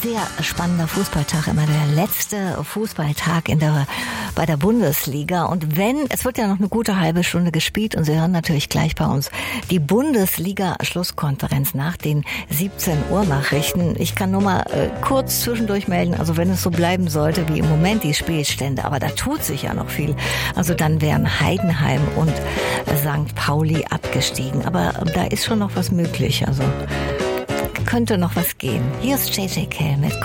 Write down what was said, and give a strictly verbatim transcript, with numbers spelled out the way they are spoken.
sehr spannender Fußballtag, immer der letzte Fußballtag in der, bei der Bundesliga. Und wenn, es wird ja noch eine gute halbe Stunde gespielt und Sie hören natürlich gleich bei uns die Bundesliga-Schlusskonferenz nach den siebzehn Uhr Nachrichten. Ich kann nur mal äh, kurz zwischendurch melden, also wenn es so bleiben sollte wie im Moment die Spielstände, aber da tut sich ja noch viel. Also dann wären Heidenheim und Sankt Pauli abgestiegen. Aber da ist schon noch was möglich, also könnte noch was gehen. Hier ist J J Cale mit